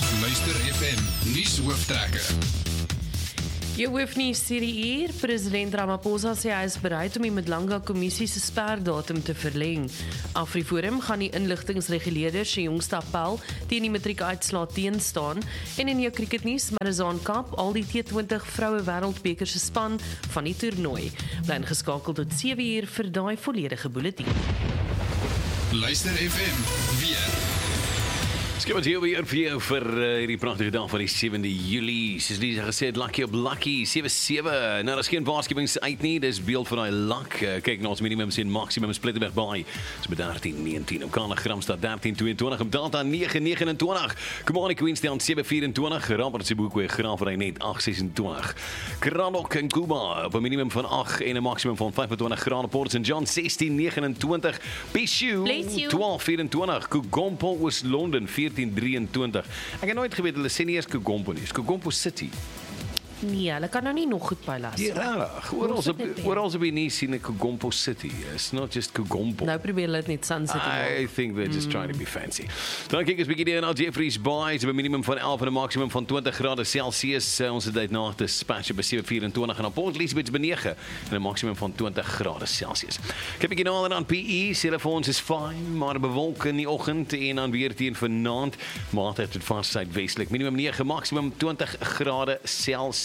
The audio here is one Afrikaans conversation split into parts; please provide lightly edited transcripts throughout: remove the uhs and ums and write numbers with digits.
Luister FM nuushooftrekker. Jou hoofnuus hierdie uur. President Ramaphosa sê hy is bereid om die Mdlanga kommissie se sperdatum te verleng. AfriForum gaan die inligtingsreguleerders se jongste appel teen die matriekuitslae teenstaan. En in jou cricketnuus, Marizaan Kaap, al die T20 vroue wêreldbeker se span van die toernooi. Bly ingeskakel tot 7 uur vir daai volledige bulletin. Luister FM weer. Skep het hier weer vir jou vir hierdie pragtige dag van die 7de Julie. Soos Lisa gesê het, lucky op lucky, 7-7. Nou, daar is geen waarskuwings uit nie, dis beeld van die luck. Kyk na ons minimums en maximums, Plettenberg Baai. So met 13-19, op Kanagramstad 13-22, op Delta 9-29. Komani Queenstown 7-24, Robert Sibukwe, Graafrey net 8-26. Kranok in Kuba op 'n minimum van 8 en 'n maximum van 25 grade. Port St. John 16-29. Pishu 12-24. Kugompo was Londen 14-23. Ek het nooit geweet hulle sê nie eers Kugompo nie, Kugompo City. Nee, hulle kan nou nie nog goed bylas. Ja, rarig. Oral op die nie sien ek Kugompo City. It's not just Kugompo. Nou probeer hulle dit net Sun City maak. I think they're just trying to be fancy. Dan kyk ons bietjie neer na Jeffreys Bay, op 'n minimum van 11 en 'n maximum van 20 grade Celsius. Ons het dit na dispatch by 7-24 en op Port Elizabeth by 9 en 'n maximum van 20 grade Celsius. Kyk bietjie na aan PE, sê vir ons is fyn, maar bewolk in die oggend en dan weer teen vanaand, maandag tot vars suidwestelik. Minimum 9, maximum 20 grade Celsius.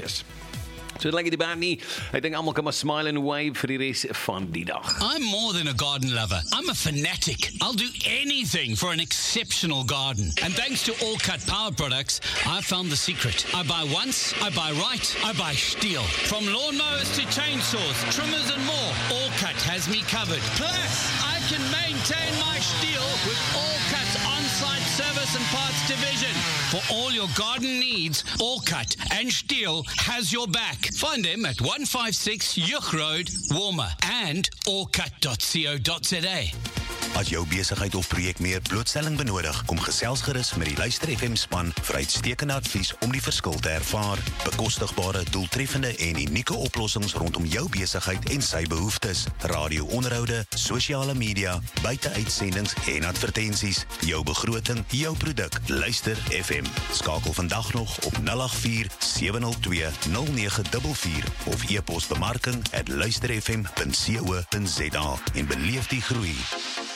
So like die band nie. Ek dink almal kan maar smile and wave vir die res van die dag. I'm more than a garden lover. I'm a fanatic. I'll do anything for an exceptional garden. And thanks to All Cut Power Products, I found the secret. I buy once, I buy right, I buy Stihl. From lawnmowers to chainsaws, trimmers and more, All Cut has me covered. Plus, I can maintain my Stihl with All Cut's on-site service and parts division. For all your garden needs, All Cut and Stihl has your back. Find them at 156 Juch Road, Warmer, and allcut.co.za. As jou besigheid of projek meer blootstelling benodig, kom gesels gerus met die Luister FM span vir uitstekende advies om die verskil te ervaar. Bekostigbare, doeltreffende en unieke oplossings rondom jou besigheid en sy behoeftes. Radio-onderhoude, sosiale media, buiteuitsendings en advertensies. Jou begroting, jou produk. Luister FM. Skakel vandag nog op 084-702-0944 of e-pos bemarking@luisterfm.co.za en beleef die groei.